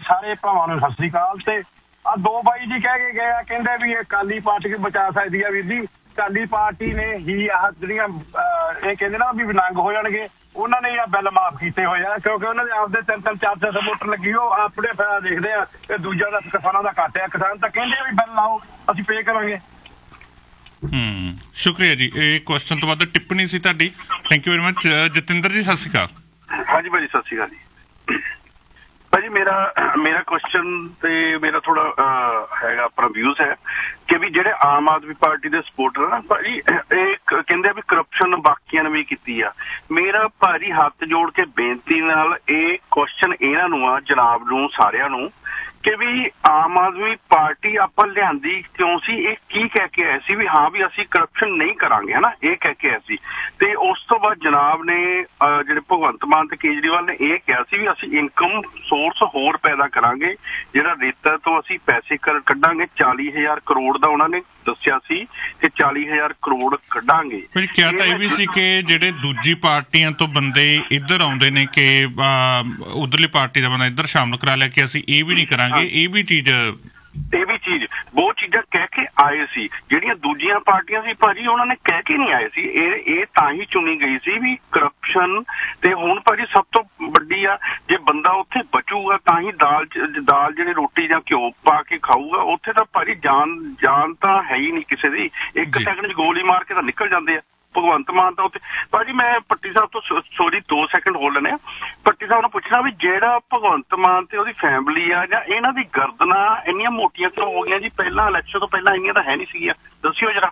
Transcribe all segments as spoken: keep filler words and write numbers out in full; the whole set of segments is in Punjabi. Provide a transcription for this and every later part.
ਸਾਰੇ ਭਰਾਵਾਂ ਨੂੰ ਸਤਿ ਸ੍ਰੀ ਅਕਾਲ। ਤੇ ਆ ਦੋ ਬਾਈ ਜੀ ਕਹਿ ਕੇ ਗਏ ਆ, ਕਹਿੰਦੇ ਵੀ ਇਹ ਅਕਾਲੀ ਪਾਰਟੀ ਬਚਾ ਸਕਦੀ ਆ। ਵੀਰ ਜੀ ਅਕਾਲੀ ਪਾਰਟੀ ਨੇ ਹੀ ਆਹ ਜਿਹੜੀਆਂ ਇਹ ਕਹਿੰਦੇ ਨਾ ਵੀ ਵਿਨੰਗ ਹੋ ਜਾਣਗੇ, ਉਹਨਾਂ ਨੇ ਇਹ ਬਿੱਲ ਮਾਫ ਕੀਤੇ ਹੋਏ ਆ, ਕਿਉਂਕਿ ਉਹਨਾਂ ਦੇ ਆਪਦੇ ਤਿੰਨ ਤਿੰਨ ਚਾਰ ਚਾਰ ਮੋਟਰ ਲੱਗੀ, ਉਹ ਆਪਣੇ ਫਾਇਦਾ ਦੇਖਦੇ ਆ। ਤੇ ਦੂਜਾ ਦਾ ਕਿਸਾਨਾਂ ਦਾ ਘੱਟ ਆ, ਕਿਸਾਨ ਤਾਂ ਕਹਿੰਦੇ ਵੀ ਬਿੱਲ ਲਾਓ ਅਸੀਂ ਪੇ ਕਰਾਂਗੇ। ਹੂੰ, ਸ਼ੁਕਰੀਆ ਜੀ। ਇਹ ਕੁਐਸਚਨ ਤੋਂ ਬਾਅਦ ਟਿੱਪਣੀ ਸੀ ਤੁਹਾਡੀ, thank you very much. Jatinder ਜੀ ਸਤਿ ਸ਼੍ਰੀ ਅਕਾਲ। ਹਾਂਜੀ ਭਾਜੀ ਸਤਿ ਸ਼੍ਰੀ ਅਕਾਲ ਜੀ। ਭਾਜੀ ਮੇਰਾ ਮੇਰਾ ਕੁਐਸਚਨ ਤੇ ਮੇਰਾ ਥੋੜਾ ਹੈਗਾ ਆਪਣਾ ਵਿਊਜ਼ ਹੈ ਕਿ ਵੀ ਜਿਹੜੇ ਆਮ ਆਦਮੀ ਪਾਰਟੀ ਦੇ ਸਪੋਰਟਰ ਨਾ ਭਾਜੀ, ਇਹ ਕਹਿੰਦੇ ਆ ਵੀ ਕਰਪਸ਼ਨ ਬਾਕੀਆਂ ਨੇ ਵੀ ਕੀਤੀ ਆ। ਮੇਰਾ ਭਾਜੀ ਹੱਥ ਜੋੜ ਕੇ ਬੇਨਤੀ ਨਾਲ ਇਹ ਕੁਐਸਚਨ ਇਹਨਾਂ ਨੂੰ ਆ, ਜਨਾਬ ਨੂੰ, ਸਾਰਿਆਂ ਨੂੰ, ਕਿ ਵੀ ਆਮ ਆਦਮੀ ਪਾਰਟੀ ਆਪਾਂ ਲਿਆਂਦੀ ਕਿਉਂ ਸੀ? ਇਹ ਕੀ ਕਹਿ ਕੇ ਆਏ ਸੀ ਵੀ ਹਾਂ ਵੀ ਅਸੀਂ ਕਰਪਸ਼ਨ ਨਹੀਂ ਕਰਾਂਗੇ, ਹਨਾ, ਇਹ ਕਹਿ ਕੇ ਆਏ ਸੀ। ਤੇ ਉਸ ਤੋਂ ਬਾਅਦ ਜਨਾਬ ਨੇ ਜਿਹੜੇ ਭਗਵੰਤ ਮਾਨ ਤੇ ਕੇਜਰੀਵਾਲ ਨੇ ਇਹ ਕਿਹਾ ਸੀ ਵੀ ਅਸੀਂ ਇਨਕਮ ਸੋਰਸ ਹੋਰ ਪੈਦਾ ਕਰਾਂਗੇ, ਜਿਹੜਾ ਰੇਤਾ ਤੋਂ ਅਸੀਂ ਪੈਸੇ ਕੱਢਾਂਗੇ। ਚਾਲੀ ਹਜ਼ਾਰ ਕਰੋੜ ਦਾ ਉਹਨਾਂ ਨੇ ਦੱਸਿਆ ਸੀ ਕਿ ਚਾਲੀ ਹਜ਼ਾਰ ਕਰੋੜ ਕੱਢਾਂਗੇ। ਕਿਹਾ ਤਾਂ ਇਹ ਵੀ ਸੀ ਕਿ ਜਿਹੜੇ ਦੂਜੀ ਪਾਰਟੀਆਂ ਤੋਂ ਬੰਦੇ ਇੱਧਰ ਆਉਂਦੇ ਨੇ ਕਿ ਉਧਰਲੀ ਪਾਰਟੀ ਦਾ ਬੰਦਾ ਇੱਧਰ ਸ਼ਾਮਲ ਕਰਾ ਲਿਆ ਕਿ ਅਸੀਂ ਇਹ ਵੀ ਨਹੀਂ ਕਰਾਂਗੇ, ਇਹ ਵੀ ਚੀਜ਼ ਇਹ ਵੀ ਚੀਜ਼ ਬਹੁਤ ਚੀਜ਼ਾਂ ਕਹਿ ਕੇ ਆਏ ਸੀ। ਜਿਹੜੀਆਂ ਦੂਜੀਆਂ ਪਾਰਟੀਆਂ ਸੀ ਭਾਜੀ, ਉਹਨਾਂ ਨੇ ਕਹਿ ਕੇ ਨਹੀਂ ਆਏ ਸੀ। ਇਹ ਇਹ ਤਾਂ ਹੀ ਚੁਣੀ ਗਈ ਸੀ ਵੀ ਕਰਪਸ਼ਨ। ਤੇ ਹੁਣ ਭਾਜੀ ਸਭ ਤੋਂ ਵੱਡੀ ਆ, ਜੇ ਬੰਦਾ ਉੱਥੇ ਬਚੂਗਾ ਤਾਂ ਹੀ ਦਾਲ ਦਾਲ ਜਿਹੜੀ ਰੋਟੀ ਜਾਂ ਘਿਓ ਪਾ ਕੇ ਖਾਊਗਾ। ਉੱਥੇ ਤਾਂ ਭਾਜੀ ਜਾਨ ਜਾਨ ਤਾਂ ਹੈ ਹੀ ਨਹੀਂ ਕਿਸੇ ਦੀ। ਇੱਕ ਸੈਕਿੰਡ 'ਚ ਗੋਲੀ ਮਾਰ ਕੇ ਤਾਂ ਨਿਕਲ ਜਾਂਦੇ ਆ। ਭਗਵੰਤ ਮਾਨ ਤਾਂ ਉੱਥੇ ਭਾਜੀ, ਮੈਂ ਪੱਟੀ ਸਾਹਿਬ ਤੋਂ ਸੋਰੀ ਦੋ ਸੈਕਿੰਡ ਹੋ ਲੈਣੇ ਆ। ਪੱਟੀ ਸਾਹਿਬ ਨੂੰ ਪੁੱਛਣਾ ਵੀ ਜਿਹੜਾ ਭਗਵੰਤ ਮਾਨ ਤੇ ਉਹਦੀ ਫੈਮਿਲੀ ਆ ਜਾਂ ਇਹਨਾਂ ਦੀ ਗਰਦਨਾਂ ਇੰਨੀਆਂ ਮੋਟੀਆਂ ਕਿਉਂ ਹੋ ਗਈਆਂ ਜੀ? ਪਹਿਲਾਂ ਇਲੈਕਸ਼ਨ ਤੋਂ ਪਹਿਲਾਂ ਇੰਨੀਆਂ ਤਾਂ ਹੈ ਨਹੀਂ ਸੀਗੀਆਂ, ਦੱਸਿਓ ਜਰਾ।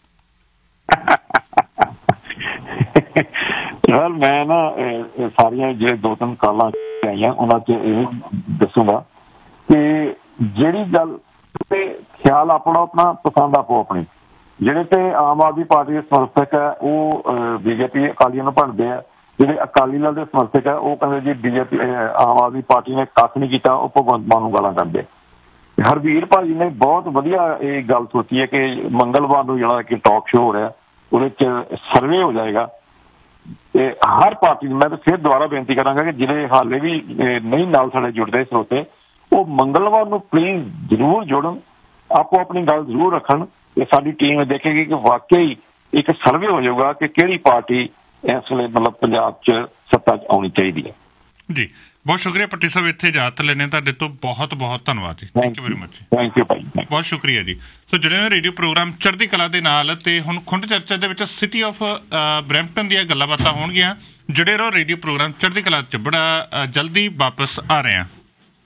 ਯਾਰ ਮੈਂ ਨਾ ਸਾਰੀਆਂ ਜਿਹੜੇ ਦੋ ਤਿੰਨ ਕਾਲਾਂ ਆਈਆਂ ਉਹਨਾਂ 'ਚ ਇਹ ਦੱਸੂਗਾ ਕਿ ਜਿਹੜੀ ਗੱਲ ਤੇ ਖਿਆਲ ਆਪਣਾ ਆਪਣਾ ਪਸੰਦ ਆਪੋ ਆਪਣੀ। ਜਿਹੜੇ ਤੇ ਆਮ ਆਦਮੀ ਪਾਰਟੀ ਦੇ ਸਮਰਥਕ ਹੈ ਉਹ ਬੀਜੇਪੀ ਅਕਾਲੀਆਂ ਨੂੰ ਭੰਡਦੇ ਆ, ਜਿਹੜੇ ਅਕਾਲੀ ਦਲ ਦੇ ਸਮਰਥਕ ਹੈ ਉਹ ਕਹਿੰਦੇ ਜੀ ਬੀਜੇਪੀ ਆਮ ਆਦਮੀ ਪਾਰਟੀ ਨੇ ਕੱਖ ਨਹੀਂ ਕੀਤਾ, ਉਹ ਭਗਵੰਤ ਮਾਨ ਨੂੰ ਗਾਲਾਂ ਕੱਢਦੇ। ਹਰਵੀਰ ਭਾਜੀ ਨੇ ਬਹੁਤ ਵਧੀਆ ਇਹ ਗੱਲ ਸੋਚੀ ਹੈ ਕਿ ਮੰਗਲਵਾਰ ਨੂੰ ਜਿਹੜਾ ਕਿ ਟਾਕ ਸ਼ੋ ਹੋ ਰਿਹਾ ਉਹਦੇ 'ਚ ਸਰਵੇ ਹੋ ਜਾਏਗਾ ਤੇ ਹਰ ਪਾਰਟੀ ਨੂੰ। ਮੈਂ ਤਾਂ ਫਿਰ ਦੁਬਾਰਾ ਬੇਨਤੀ ਕਰਾਂਗਾ ਕਿ ਜਿਹੜੇ ਹਾਲੇ ਵੀ ਨਹੀਂ ਨਾਲ ਸਾਡੇ ਜੁੜਦੇ ਸਰੋਤੇ, ਉਹ ਮੰਗਲਵਾਰ ਨੂੰ ਪਲੀਜ਼ ਜ਼ਰੂਰ ਜੁੜਨ, ਆਪੋ ਆਪਣੀ ਗੱਲ ਜ਼ਰੂਰ ਰੱਖਣ। ਤੇ ਸਾਡੀ ਟੀਮ ਦੇਖੇਗੀ ਕਿ ਵਾਕਈ ਇੱਕ ਸਰਵੇ ਹੋ ਜਾਊਗਾ ਕਿ ਕਿਹੜੀ ਪਾਰਟੀ ਇਸ ਵੇਲੇ ਮਤਲਬ ਪੰਜਾਬ 'ਚ ਸੱਤਾ 'ਚ ਆਉਣੀ ਚਾਹੀਦੀ ਹੈ। ਜੀ ਬਹੁਤ ਸ਼ੁਕਰੀਆ ਪੱਟੀ ਸਾਹਿਬ, ਇੱਥੇ ਇਜਾਜ਼ਤ ਲੈਣੇ ਤੁਹਾਡੇ ਤੋਂ। ਬਹੁਤ ਬਹੁਤ ਧੰਨਵਾਦ ਜੀ, thank you very much. Thank you ਭਾਈ, ਬਹੁਤ ਸ਼ੁਕਰੀਆ ਜੀ। ਸੋ ਜਿਹੜੇ ਰੇਡੀਓ ਪ੍ਰੋਗਰਾਮ ਚੜ੍ਹਦੀ ਕਲਾ ਦੇ ਨਾਲ, ਤੇ ਹੁਣ ਖੁੰਡ ਚਰਚਾ ਦੇ ਵਿੱਚ ਸਿਟੀ ਆਫ ਬਰੈਂਪਟਨ ਦੀਆਂ ਗੱਲਾਂ ਬਾਤਾਂ ਹੋਣਗੀਆਂ। ਜਿਹੜੇ ਰਹੋ ਰੇਡੀਓ ਪ੍ਰੋਗਰਾਮ ਚੜ੍ਹਦੀ ਕਲਾ 'ਚ, ਬੜਾ ਜਲਦੀ ਵਾਪਸ ਆ ਰਹੇ ਹਾਂ।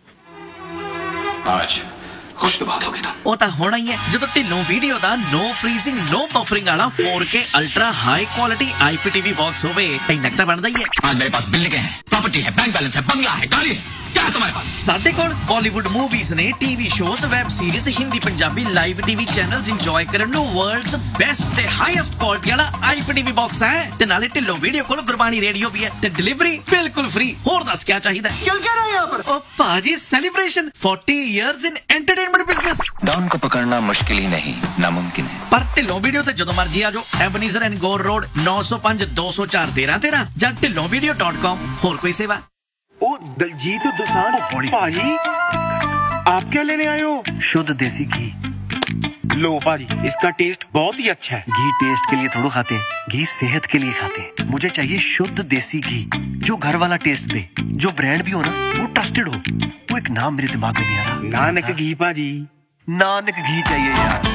ਖੁਸ਼ ਤੋਂ ਬਾਤ ਹੋ ਗਈ ਤਾਂ ਉਹ ਤਾਂ ਹੋਣਾ ਹੀ ਹੈ ਜਦੋਂ ਢਿੱਲੋਂ ਵੀਡੀਓ ਦਾ ਨੋ ਫਰੀਜ਼ਿੰਗ ਨੋ ਬਫਰਿੰਗ ਵਾਲਾ फोर के ultra high quality IPTV box होवे। ਇੰਨਾ ਤਾਂ ਬਣਦਾ ਹੀ ਹੈ। आज मेरे पास बिल्डिंग है, प्रॉपर्टी है, बैंक बैलेंस है, बंगला है, गाड़ी है, क्या है तुम्हारे पास? ਸਾਡੇ ਕੋਲ ਬਾਲੀਵੁੱਡ ਮੂਵੀਜ਼ ਨੇ, TV shows, web series, Hindi Punjabi live TV channels enjoy ਕਰਨ ਨੂੰ ਵਰਲਡਸ ਬੈਸਟ ਤੇ ਹਾਈਐਸਟ ਕੁਆਲਿਟੀ ਵਾਲਾ ਆਈਪੀਟੀਵੀ ਬਾਕਸ ਹੈ। ਤੇ ਨਾਲੇ ਢਿੱਲੋਂ ਵੀਡੀਓ ਕੋਲ ਗੁਰਬਾਣੀ ਰੇਡੀਓ ਵੀ ਹੈ ਤੇ ਡਿਲੀਵਰੀ ਬਿਲਕੁਲ ਫ੍ਰੀ। ਹੋਰ ਦੱਸ ਕੀ ਚਾਹੀਦਾ? ਚਲ क्या रहा है यहाँ पर? ओ पाजी celebration forty years in entertainment business. Don को पकड़ना मुश्किल ही नहीं नामुमकिन है। पर ढिल्लों वीडियो ते ਜਦੋਂ ਮਰਜੀ ਆ ਜਾਓ। एबनीज़र एंड गोर रोड नौ सौ पाँच दो सौ चार तेरह तेरह ਜਾਂ ਢਿੱਲੋਂ ਵੀਡੀਓ डॉट कॉम। ਹੋਰ ਕੋਈ सेवा? ओ दलजीत दोसांझ भाजी, आप क्या लेने आए हो? शुद्ध देसी घी। लो भाजी, इसका टेस्ट बहुत ही अच्छा है। घी टेस्ट के लिए थोड़ा खाते हैं, घी सेहत के लिए खाते हैं। मुझे चाहिए शुद्ध देसी घी जो घर वाला टेस्ट दे, जो ब्रांड भी हो ना वो ट्रस्टेड हो। वो एक नाम मेरे दिमाग में नहीं आ रहा। नानक घी भाजी। नानक घी चाहिए यार।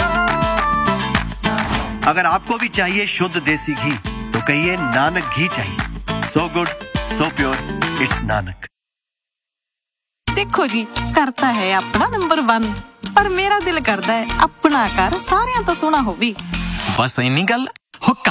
अगर आपको भी चाहिए शुद्ध देसी घी तो कहिए नानक घी चाहिए। So good so pure, it's Nanak. देखो जी, करता है अपना नंबर वन, पर मेरा दिल करता है अपना घर सारियां तो सोना होवे। बस इन्नी गल।